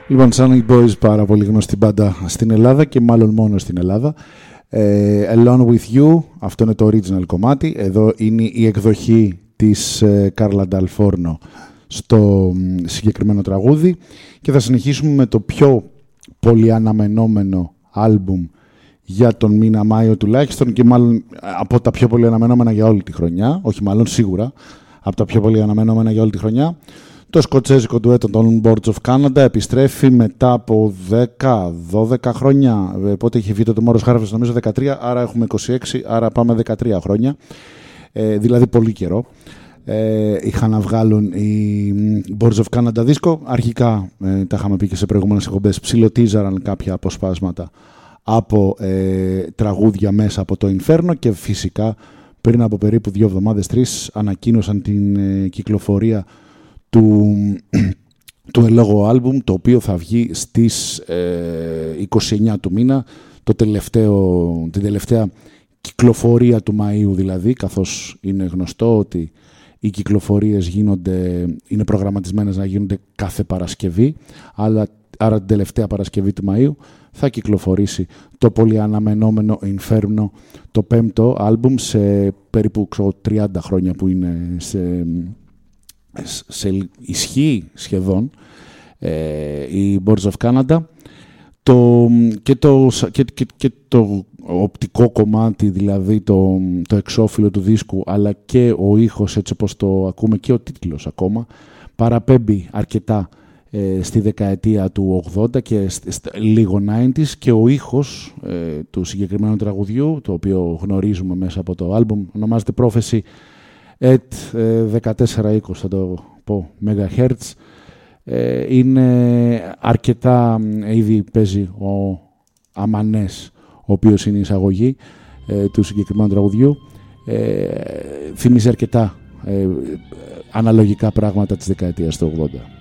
Λοιπόν, Sonic Boys, πάρα πολύ γνωστή μπάντα στην Ελλάδα και μάλλον μόνο στην Ελλάδα. Alone With You, αυτό είναι το original κομμάτι. Εδώ είναι η εκδοχή της Carla Dal Forno στο συγκεκριμένο τραγούδι και θα συνεχίσουμε με το πιο πολύ αναμενόμενο άλμπουμ για τον μήνα Μάιο τουλάχιστον και μάλλον από τα πιο πολύ αναμενόμενα για όλη τη χρονιά, όχι μάλλον σίγουρα από τα πιο πολύ αναμενόμενα για όλη τη χρονιά. Το σκοτσέζικο ντουέτο των Boards of Canada επιστρέφει μετά από 10-12 χρόνια. Πότε είχε βγει το Tomorrow's Harvest, νομίζω 13, άρα έχουμε 26, άρα πάμε 13 χρόνια. Δηλαδή πολύ καιρό. Είχαν να βγάλουν οι Boards of Canada δίσκο. Αρχικά, τα είχαμε πει και σε προηγούμενες εκπομπές, ψιλοτίζαραν κάποια αποσπάσματα από τραγούδια μέσα από το Inferno και φυσικά πριν από περίπου 2 εβδομάδες, 3, ανακοίνωσαν την κυκλοφορία του ελόγω άλμπουμ, το οποίο θα βγει στις 29 του μήνα, την τελευταία κυκλοφορία του Μαΐου δηλαδή, καθώς είναι γνωστό ότι οι κυκλοφορίες είναι προγραμματισμένες να γίνονται κάθε Παρασκευή, άρα την τελευταία Παρασκευή του Μαΐου θα κυκλοφορήσει το πολύ αναμενόμενο Inferno, το 5ο άλμπουμ σε περίπου 30 χρόνια που είναι σε ισχύ σχεδόν οι Boards of Canada. Και το οπτικό κομμάτι, δηλαδή το εξώφυλλο του δίσκου, αλλά και ο ήχος, έτσι όπως το ακούμε, και ο τίτλος ακόμα παραπέμπει αρκετά στη δεκαετία του 80 και λίγο 90s, και ο ήχος του συγκεκριμένου τραγουδιού, το οποίο γνωρίζουμε μέσα από το άλμπουμ, ονομάζεται Prophecy at 1420, θα το πω, megahertz. Είναι αρκετά, ήδη παίζει ο Αμανές, ο οποίος είναι η εισαγωγή του συγκεκριμένου τραγουδιού. Θυμίζει αρκετά αναλογικά πράγματα της δεκαετίας του 80.